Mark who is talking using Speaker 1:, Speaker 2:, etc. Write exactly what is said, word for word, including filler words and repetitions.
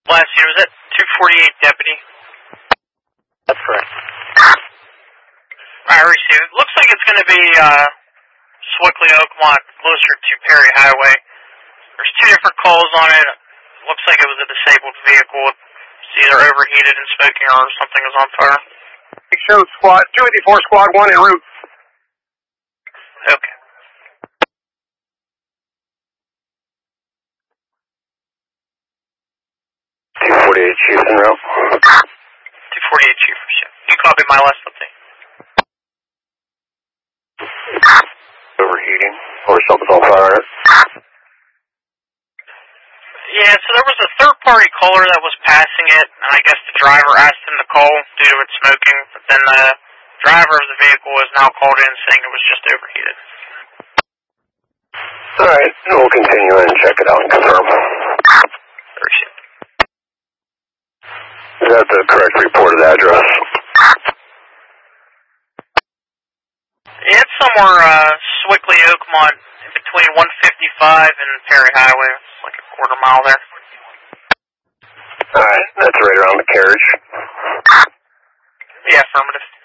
Speaker 1: Last year, was that two forty-eight deputy?
Speaker 2: That's correct.
Speaker 1: I received. It looks like it's going to be uh, Swickley Oakmont, closer to Perry Highway. There's two different calls on it. It looks like it was a disabled vehicle. It's either overheated and smoking or something was on fire.
Speaker 2: Show squad, two eighty-four squad one en route.
Speaker 1: Okay.
Speaker 2: two forty-eight Chief en route.
Speaker 1: two forty-eight Chief. You copy my last update.
Speaker 2: Overheating or something's on fire.
Speaker 1: Yeah, so there was a third-party caller that was passing it, and I guess the driver asked him to call due to it smoking, but then the driver of the vehicle is now called in saying it was just overheated.
Speaker 2: Alright, we'll continue and check it out and confirm.
Speaker 1: Appreciate it.
Speaker 2: Is that the correct reported address?
Speaker 1: Yeah, it's somewhere, uh, Swickley Oakmont, in between one fifty-five and Perry Highway. It's like a quarter mile there.
Speaker 2: Alright, that's right around the carriage.
Speaker 1: Yeah, affirmative.